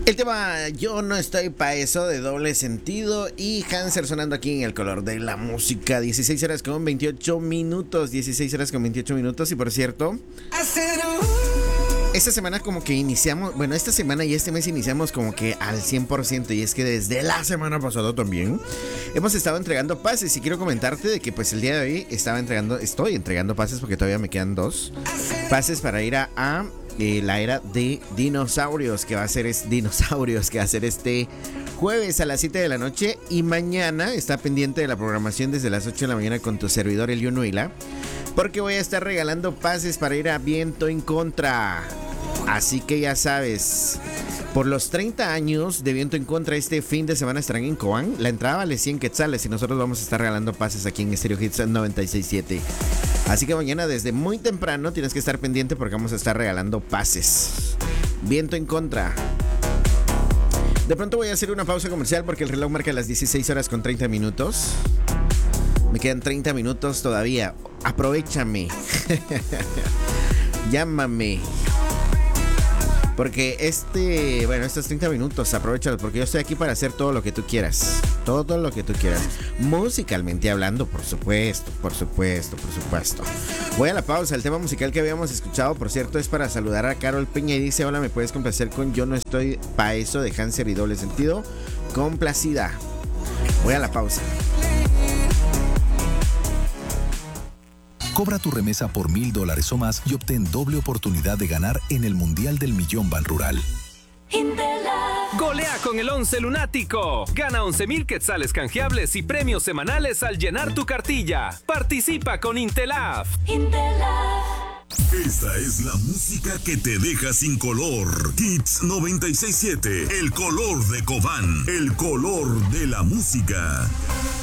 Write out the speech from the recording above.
El tema Yo no estoy pa' eso de Doble Sentido y Hanser sonando aquí en El Color de la Música. 16 horas con 28 minutos. 16 horas con 28 minutos. Y por cierto, esta semana como que iniciamos, bueno, esta semana y este mes iniciamos como que al 100%. Y es que desde la semana pasada también hemos estado entregando pases. Y quiero comentarte de que pues el día de hoy estoy entregando pases porque todavía me quedan 2 pases para ir a la era de dinosaurios que va a ser este jueves a las 7 de la noche. Y mañana está pendiente de la programación desde las 8 de la mañana con tu servidor Elio Nuila, porque voy a estar regalando pases para ir a Viento en Contra. Así que ya sabes, por los 30 años de Viento en Contra este fin de semana estarán en Cobán. La entrada vale 100 quetzales y nosotros vamos a estar regalando pases aquí en Stereo Hits 96.7. Así que mañana desde muy temprano tienes que estar pendiente porque vamos a estar regalando pases. Viento en Contra. De pronto voy a hacer una pausa comercial porque el reloj marca las 16 horas con 30 minutos. Me quedan 30 minutos todavía. Aprovechame. Llámame. Porque estos 30 minutos, aprovechalos porque yo estoy aquí para hacer todo lo que tú quieras. Todo lo que tú quieras. Musicalmente hablando, por supuesto. Voy a la pausa. El tema musical que habíamos escuchado, por cierto, es para saludar a Carol Peña y dice: hola, ¿me puedes complacer con Yo no estoy pa' eso de Hanser y Doble Sentido? Complacida. Voy a la pausa. Cobra tu remesa por $1,000 o más y obtén doble oportunidad de ganar en el Mundial del Millón Banrural. Golea con el 11 lunático. Gana 11,000 quetzales canjeables y premios semanales al llenar tu cartilla. Participa con Intelaf. Esta es la música que te deja sin color. Hits 96.7. El color de Cobán. El color de la música.